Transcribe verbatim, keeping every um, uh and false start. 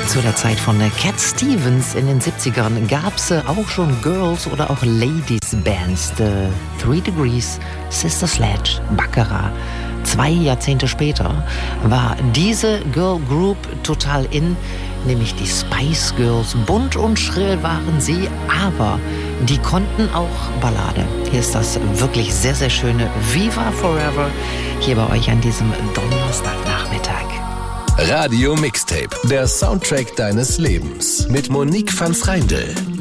Zu der Zeit von Cat Stevens in den siebzigern gab es auch schon Girls- oder auch Ladies-Bands. The Three Degrees, Sister Sledge, Baccarat. Zwei Jahrzehnte später war diese Girl Group total in, nämlich die Spice Girls. Bunt und schrill waren sie, aber die konnten auch Ballade. Hier ist das wirklich sehr, sehr schöne Viva Forever hier bei euch an diesem Donnerstagnachmittag. Radio Mixtape, der Soundtrack deines Lebens mit Monique van Freindl.